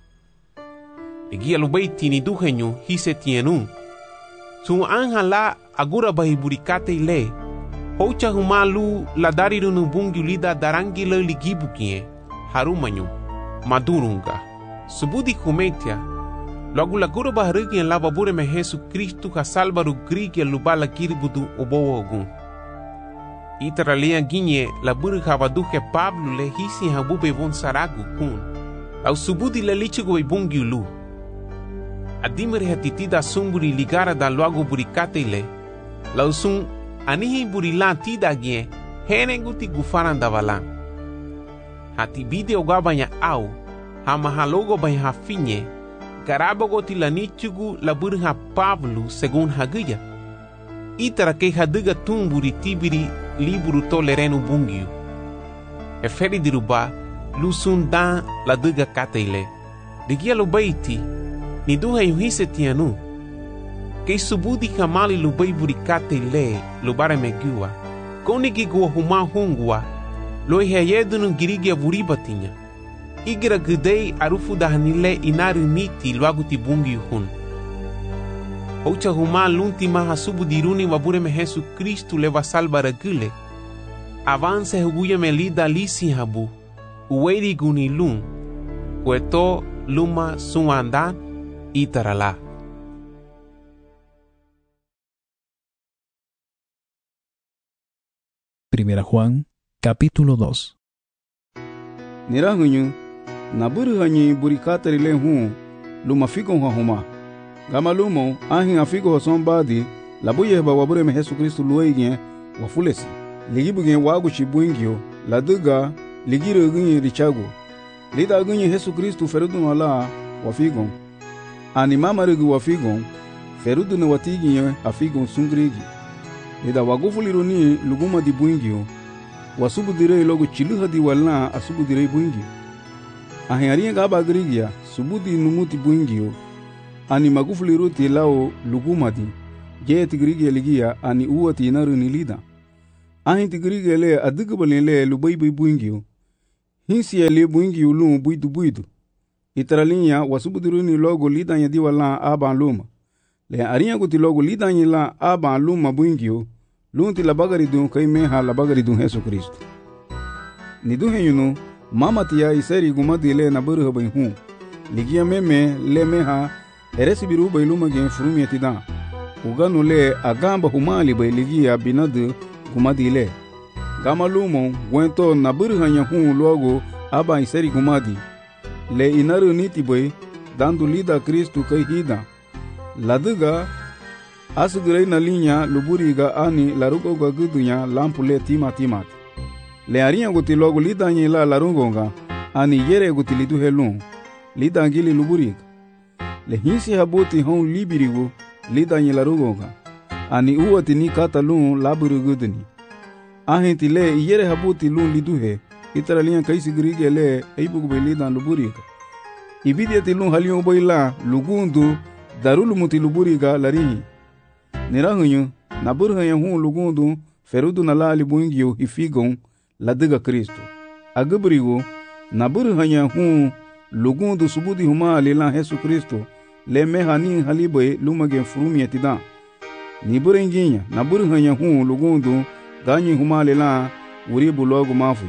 Speaker 3: Egia lubai tini duhenyu hise tienu. Sun anja la agora ba hiburikate le. Hocha humalu la dariru no bungi lida darangi le ligibu kie. Harumanyu, madurunga, subudi kumetia, logo la gura baharigi en la babure me Jesu Cristo ha salvaru grigi lubala kiribudu obo ogun. Itara lea ginye la buru havaduke Pablo le hisi habube von saragu kun. Au subudi le lichigo e bungi lu. Adimere hatitida sumburi ligara da logo burikate le. La usung anihi burilan tida gie, henenguti gufaran da valan. Hati video gabanya au hama halogo banya hafinye garabogo tilanichugu la burha Pablo segun haguya itara ke haduga tumburi tibiri liburu tolerenu bungiu e feri diruba lusun dan la duga kateile digia lo baiti ni duha yuhise tianu ke subudi kamali lo baiburi kateile lo bare megua konigi go huma hungwa Loi heyedunu girigia vuribatinha. Igira gudei arufu dahanile inari miti luagu tibungi hun. Oucha huma lunti maha subu diruni wabure me Jesu Cristo leva salva regule. Avance huguya me lida lisi habu. Uweri guni lun. Kueto luma suandan itarala.
Speaker 5: Primera Juan, capítulo dos.
Speaker 7: Nirahuñu, naburu hanyi burikatari le hu, luma figo huma. Gama lumo, ahin afigo son badi, labuye ba wabure me Jesu Cristo luegie, wafulesi. Ligibuge wagu chibuingio, la duga, ligiro gunye richago. Lida gunye Jesu Cristo ferudu wala, wafigon. Ani mama regu wafigon, ferudu ne watigie afigon sungrigi. Lida wagufuliruni luguma di buingio, wasubu direi logo chiluha di walna asubu direi buingio. Ahin ariye gaba grigia, subudi numuti buingio, ani magufuli ruti lao lugumati je tigrige ligia ani uwati inaru ni lida ahin tigrige le adigabale le lubai bai buingio hinsi le buingio lu buidu buidu itralinya wasubuduruni logo lida nya diwala aban luma le ariya guti logo lida nya la aban luma buingio lunti la bagari dun kai meha la bagari dun Yesu Kristo ni du henyunu mama tia iseri gumadi le na buru bai hu ligia meme le meha eresi biru bai luma gen furumi atida uganu le agamba humali bai ligia binadu gumadi le gama lumo gwento na buru hanya hu logo aba iseri gumadi le inaru niti bai dandu lida Kristo kai hida laduga asugurei na linha luburiga ani larugo ga gudunya lampule tima timat le arinha guti logo lidanyi la larungonga ani yere guti lidu helun lidangili luburiga le hinsi habuti hon libirigo lidanyi larungonga ani uwati ni katalun laburu guduni ahenti le yere habuti lun liduhe itara linha kaisi grige le eibugu be lidan luburiga ibidiati lun halion boila lugundu darulu muti luburiga larihi nirahunyu na burhanya hu lugundu ferudu na lali buingio hifigon ladiga Kristo agabrigo na burhanya hu lugundu subudi huma lila Yesu Kristo le mehani halibe lumage furumi atida ni burenginya na burhanya hu lugundu ganyi huma lila uribu logo mafu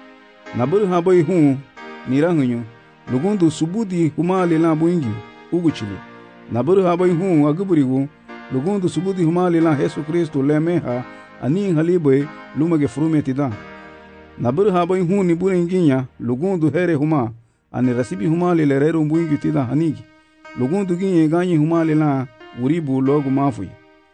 Speaker 7: na burha boy hu nirahunyu lugundu subudi huma lila buingio uguchili na burha boy hu agabrigo lugundu subudi humali la Yesu Kristo le meha ani halibe lumage furumi atida na burha bai hu ni burenginya lugundu here huma ani rasibi humali le rero mbwingi tida hanigi lugundu ginye ganyi humali la uribu logo mafui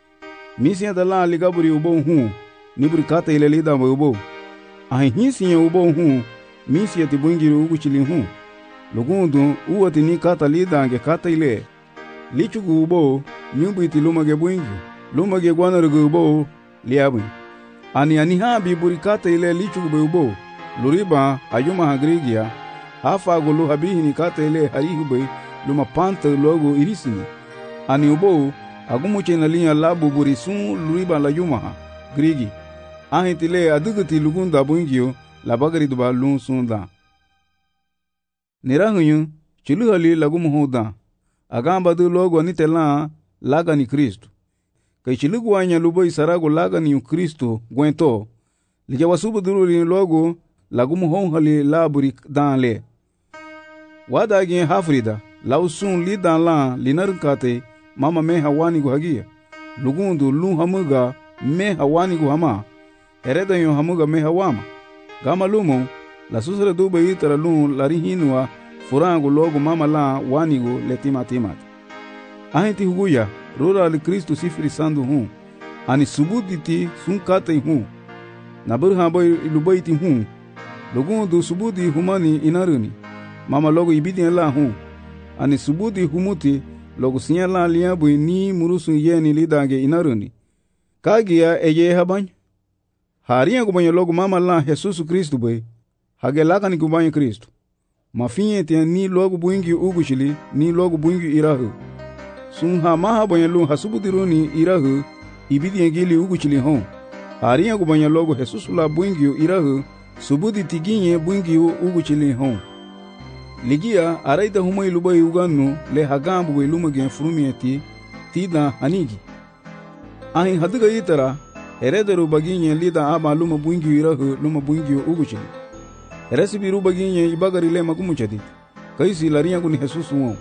Speaker 7: misi adala ligaburi ubo hu ni burikata ile lida ubo ahi hisi ya ubo hu misi ati bwingi uguchili hu lugundu uwati ni kata lida ange kata ile lichugu ubo nyumbu iti lumage bwingi lumage gwanarugu ubo liabu ani ani habi burikata ile lichugu be ubo luriba ayuma hagrigia hafa gulu habihi ni kata ile harihu be luma panta logo irisini ani ubo agumuche na linya labu burisun luriba la yuma grigi ahitile aduguti lugunda bwingio la bagari duba lun sunda nirahunyu chiluhali lagumu hoda agamba du logo ni tela laga ni Kristo kai chilugu anya lubo isarago laga ni Kristo gwento lija wasubu duru ni logo lagumu honhali laburi danle wada gen hafrida lausun li dan la linarkate mama me hawani go hagia lugundu lu hamuga me hawani go hama hereda yo hamuga me hawama gama lumo la susre du be itara lu larihinwa furango logo mama la wanigo letima timat ahenti huguya rora li Kristo sifri sandu hu ani subuditi sunkate hu na burha boy lubaiti hu lugundu subudi humani inaruni mama logo ibidi la hu ani subudi humuti logo sinyala liabu ni murusu yeni lidange inaruni kagia eye haban haria gubanyo logo mama la Jesus Kristo boy hagelaka ni gubanyo Kristo mafinye te ni logo buingi ugushili ni logo buingi irahu sun ha maha banyalun hasubudiruni irahu ibidi ngili uguchili hon haria gubanya logo Jesus la buingi irahu subudi tiginye buingi uguchili hon ligia araida humai lubai uganu le hagambu we lumage furumieti tida hanigi ahin haduga itara herederu baginye lida aba luma buingi irahu luma buingi uguchili heresibi rubaginye ibagari le magumuchadi kaisi laria guni Jesus won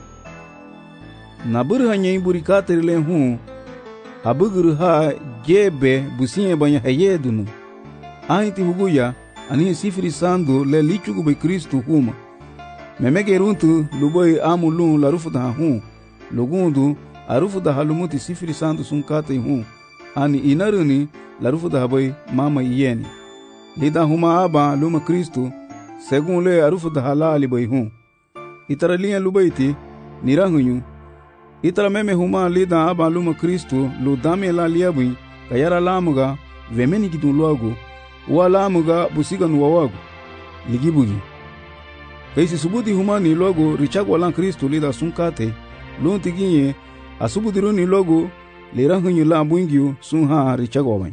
Speaker 7: na burhanya iburikatri le hu abuguru ha gebe businye banya hayedunu ahiti huguya ani sifri sandu le lichugu be Kristo huma memege runtu luboy amulun la rufuda hu lugundu arufuda halumuti sifri sandu sunkate hu ani inaruni la rufuda boy mama yeni lida huma aba luma Kristo segun le arufuda halali boy hu itaralia lubaiti nirahunyu itara meme huma lida aba luma Kristo lu dame la liabu kayara lamuga vemeni kitu logo wala muga busiga nuwawago ligibugi kaisi subudi huma ni logo richagwa lan Kristo lida sunkate lun tiginye asubudiruni logo lera hunyu la buingyu sun ha richagoban.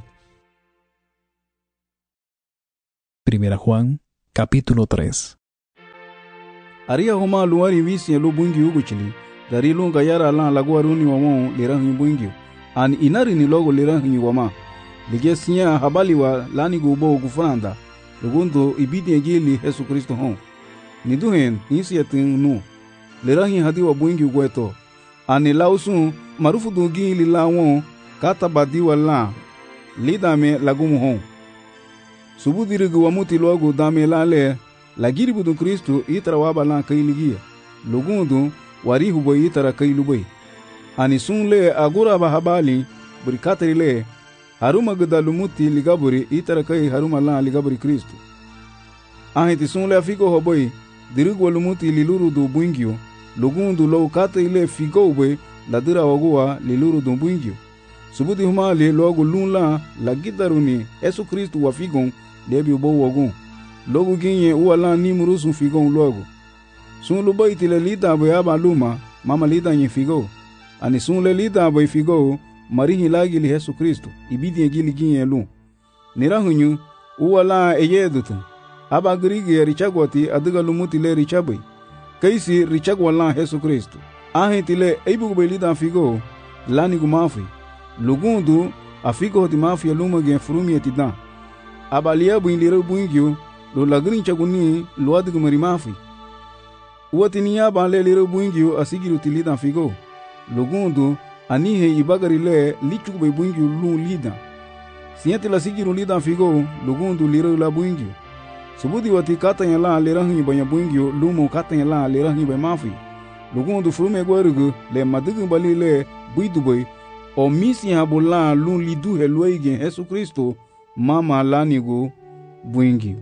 Speaker 5: Primera Juan, capítulo tres.
Speaker 7: Aria homa luari visi lo buingyu guchili dari lunga yara la laguaruni wamo lera hunyu buingyu an inari ni logo lera hunyu wama lige sinya habali wa lani gubo gufanda lugundu ibidi egili Yesu Kristo hon niduhen nisi yatin nu lera hin hadi wa buingyu gweto ani lausun marufu dungi li lawon kata badi wala lidame lagumu hon subudirigu wa muti logo dame lale lagiri budu Kristo itara wabala kailigia lugundu warihu boy itara kailubay ani sunle agura bahabali burikatrile haruma gudalumuti ligaburi itara kai haruma la ligaburi Kristo ahiti sunle afiko hoboy dirigu lumuti liluru do buingio lugundu lo katile figo boy ladira wagua liluru do buingio subudi humali logo lunla lagidaruni Yesu Kristo wafigon debi bo wagun logo ginye uala ni murusu figon logo sun luba itile lida boy aba luma mama lida nye figo ani sun le lida boy figo marihi lagi li Yesu Kristo ibidi egili ginye lu nirahunyu uala eyedutu aba grige richagwati adiga lumuti le richaboy kaisi richagwala Yesu Kristo ahitile eibu boy lida figo lani gumafi lugundu afigo ti mafia luma gen frumi etidan abalia buindire buingyo lo lagrin chaguni lo adigu marimafi uwatinia banle lire buingyo asigiru tilida figo lugundu anihe ibagari le lichuku be buingyo lu lida sienti la sigiru lida figo lugundu lire la buingyo subudi wati katanya la lira hinyi banya buingyo lumo katanya la lira hinyi be mafi lugundu frume gwerugu le madigu bali le buiduboy o misi habula lu lidu helwege Yesu Kristo mama lanigu buingyo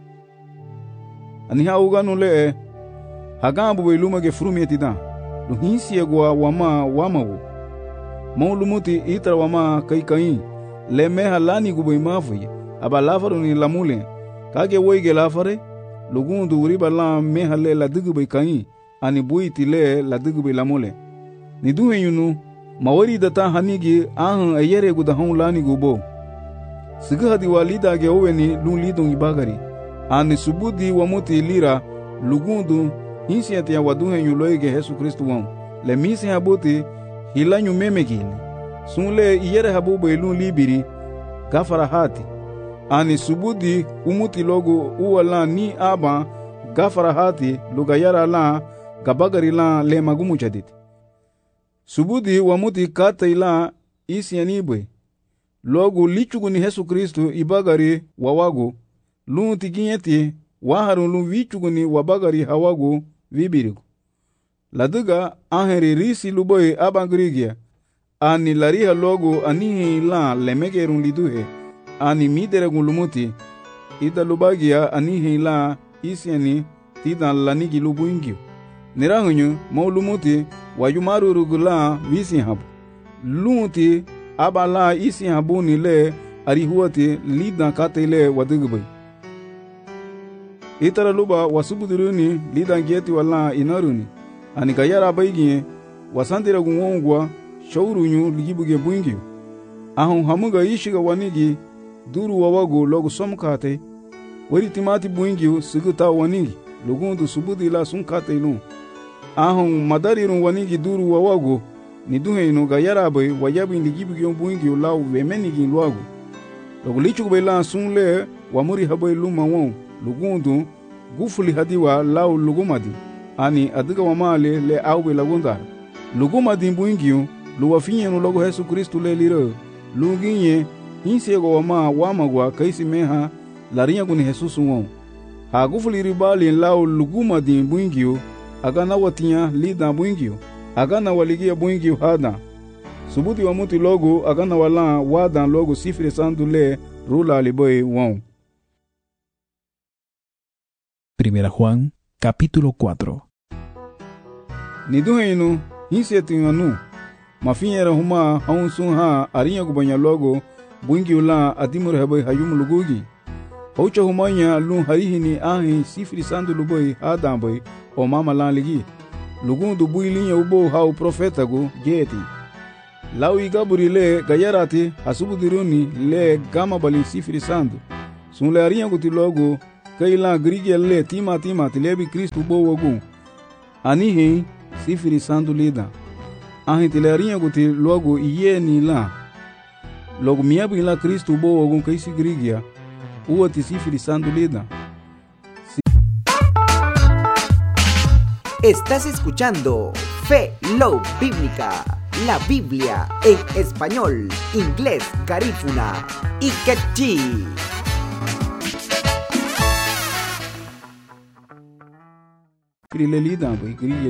Speaker 7: ani hauganu le hagambu be lumage frumi etida lu hinsi egwa wama wamawo maulumuti itra wama kai kai le meha lanigu be mafi abalafaru ni lamule kage woige lafare lugundu uriba la meha le la digu be kai ani buiti le la digu be lamule ni duhe yunu mawari data hanigi ahan ayere guda hon lanigu bo siga hadi walida ge oweni lu lidon ibagari ani subudi wamuti lira lugundu hinsiati ya waduhe yuloige Yesu Kristo won le misi habuti hilanyu memegili sunle iyere habubu elu libiri gafara hati ani subudi umuti logo uwala ni aba gafara hati lugayara la gabagari la le magumu chaditi subudi wamuti kata ila isi yanibwe logo lichugu ni Yesu Kristo ibagari wawago lunti ginyeti waharun lu vichugu ni wabagari hawago vibirigo laduga aheri risi luboy abangrigia ani lariha logo ani la lemegerun liduhe ani mideregun lumuti ida lubagia ani la isiani tidan lanigi lubuingio nirahunyu maulumuti wayumaru rugula visi habu lunti abala isi habu ni le arihuati lidan katele wadugubay itara luba wasubuduruni lidan gieti wala inaruni ani gayara baygie wasandira gunwongwa shawrunyu ligibuge buingio ahun hamuga ishiga wanigi duru wawago logo somkate wari timati buingio siguta wanigi lugundu subudi la sunkate lu ahun madarirun wanigi duru wawago ni duheinu gayara bay wayabi ligibuge buingio law vemenigi luago logo lichugo bela sunle wamuri habay luma won lugundu gufuli hadiwa law lugumadi ani adiga wamale le awbe lagundar lugumadi buingio luwafinyenu logo Yesu Kristo le liro luginye insego wama wamagwa kaisi meha larinya kuni Jesus won ha gufuli ribali law lugumadi buingio agana watinya lida buingio agana waligia buingio hada subuti wa muti logo agana wala wadan logo sifire sandule rula liboy won.
Speaker 5: Primera Juan, capítulo cuatro.
Speaker 7: Niduheinu hinsetinganu mafinyera huma haunsun ha arinya gubanya logo buingi ula adimur haboy hayum lugugi haucha humanya lun harihini ahi sifri sandu luboy adamboy o mama lan ligi lugun du builinha ubo hau profeta go geti. Lau igaburi le gayarati hasubudiruni le gama balin sifiri sandu. Sun le arinha guti logo kaila grigya le tima tima tilebi Kristu bo wogun. Anihin sifiri sandu lida. Ahin tilarinha guti logo iye ni la. Logo miabi la Kristu bo wogun kaisi grigya. Uwa ti sifiri sandu lida.
Speaker 8: Estás escuchando Fe Love Bíblica, la Biblia en español, inglés, garífuna y quechí.
Speaker 7: Krile lida, boy, krile